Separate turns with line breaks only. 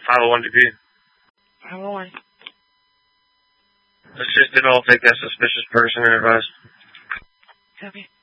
501 DP.
501.
Let's just all take that suspicious person and advise.
Copy.